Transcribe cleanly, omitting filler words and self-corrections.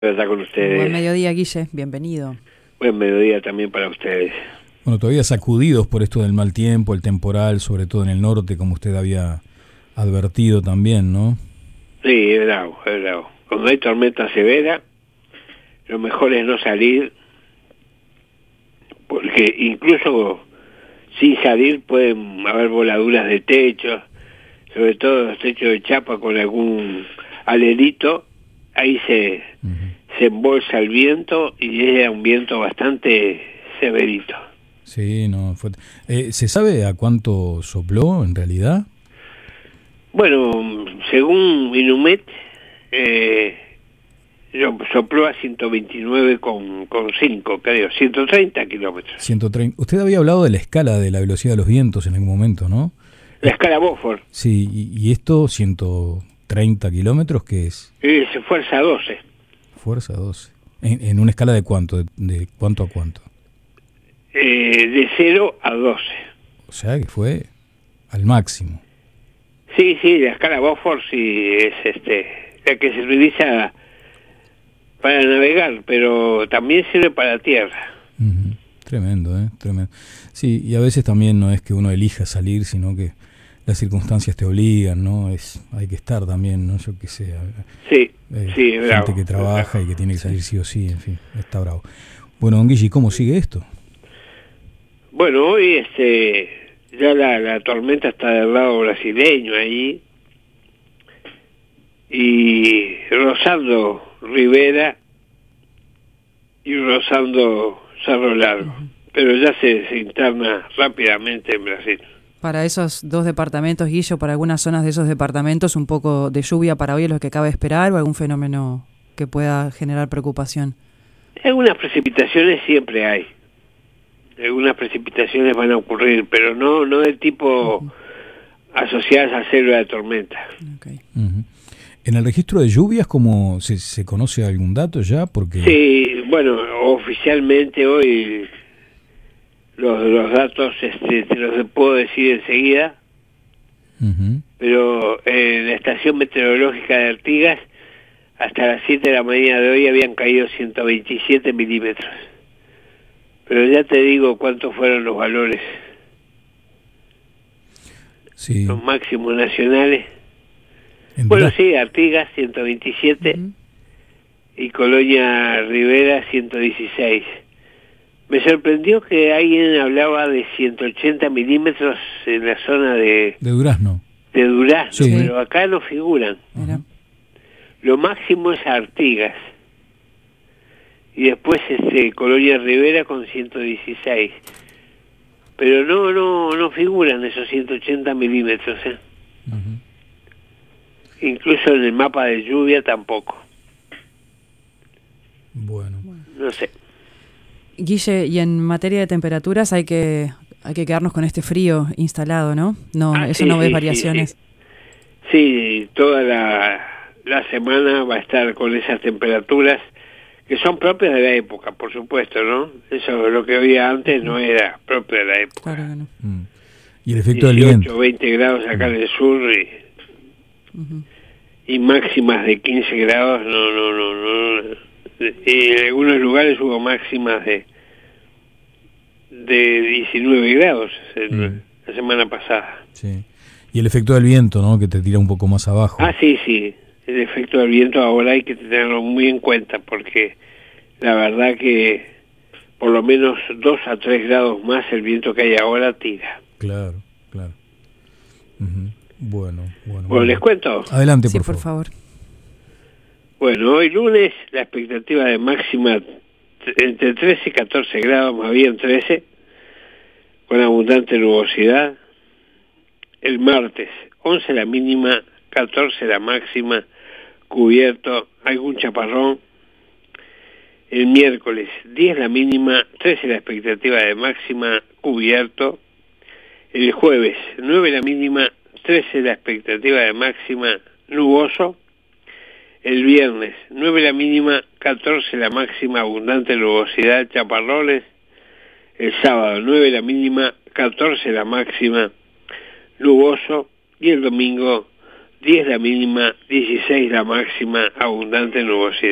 Estar con ustedes. Buen mediodía, Guille, bienvenido. Buen mediodía también para ustedes. Bueno, todavía sacudidos por esto del mal tiempo, el temporal, sobre todo en el norte, como usted había advertido también, ¿no? Sí, es bravo, es bravo. Cuando hay tormenta severa, lo mejor es no salir, porque incluso sin salir pueden haber voladuras de techo, sobre todo los techos de chapa con algún alerito, ahí se embolsa el viento y es un viento bastante severito. Sí, no, fue... ¿se sabe a cuánto sopló en realidad? Bueno, según Inumet, sopló a 129,5, creo, 130 kilómetros. 130. Usted había hablado de la escala de la velocidad de los vientos en algún momento, ¿no? La escala Beaufort. Sí, y esto, 130 kilómetros, ¿qué es? Es fuerza 12. Fuerza 12. ¿En una escala de cuánto? ¿De cuánto a cuánto? De 0 a 12. O sea que fue al máximo. Sí, la escala Beaufort sí es la que se utiliza para navegar, pero también sirve para tierra. Tremendo, tremendo. Sí, y a veces también no es que uno elija salir, sino que las circunstancias te obligan, ¿no? Hay que estar también, ¿no? Yo qué sé. Sí, gente bravo, que trabaja bravo. Y que tiene que salir sí o sí, en fin, está bravo. Bueno, don Guille, ¿cómo sigue esto? Bueno, hoy ya la tormenta está del lado brasileño ahí, y rozando Rivera y rozando Cerro Largo, pero ya se interna rápidamente en Brasil. Para esos dos departamentos, Guillo, para algunas zonas de esos departamentos, ¿un poco de lluvia para hoy es lo que cabe esperar o algún fenómeno que pueda generar preocupación? Algunas precipitaciones siempre hay. Algunas precipitaciones van a ocurrir, pero no del tipo asociadas a célula de tormenta. Okay. En el registro de lluvias, ¿cómo se conoce algún dato ya? Porque sí, bueno, oficialmente hoy los datos te los puedo decir enseguida, pero en la estación meteorológica de Artigas hasta las 7 de la mañana de hoy habían caído 127 milímetros. Pero ya te digo cuántos fueron los valores. Sí. Los máximos nacionales. Bueno, sí, Artigas 127 y Colonia Rivera 116. Me sorprendió que alguien hablaba de 180 milímetros en la zona de Durazno. De Durazno, sí. Pero acá no figuran. Lo máximo es Artigas. Y después Colonia Rivera con 116. Pero no figuran esos 180 milímetros. Incluso en el mapa de lluvia tampoco. Bueno. No sé. Guille, y en materia de temperaturas hay que quedarnos con este frío instalado, ¿no? No, eso no ves variaciones. Sí, toda la semana va a estar con esas temperaturas que son propias de la época, por supuesto, ¿no? Eso lo que había antes no era propio de la época. Claro que no. Y el efecto 18, del viento. 20 grados acá en el sur y máximas de 15 grados, no. Y en algunos lugares hubo máximas de 19 grados la semana pasada. Sí. Y el efecto del viento, ¿no? Que te tira un poco más abajo. Sí. El efecto del viento ahora hay que tenerlo muy en cuenta porque la verdad que por lo menos 2 a 3 grados más el viento que hay ahora tira. Claro. Bueno, ¿les cuento? Adelante, sí, por favor. Bueno, hoy lunes la expectativa de máxima entre 13 y 14 grados, más bien 13, con abundante nubosidad. El martes, 11 la mínima, 14 la máxima, cubierto, algún chaparrón. El miércoles, 10 la mínima, 13 la expectativa de máxima, cubierto. El jueves, 9 la mínima, 13 la expectativa de máxima, nuboso. El viernes, 9 la mínima, 14 la máxima, abundante nubosidad, chaparrones. El sábado, 9 la mínima, 14 la máxima, nuboso. Y el domingo, 10 la mínima, 16 la máxima, abundante nubosidad.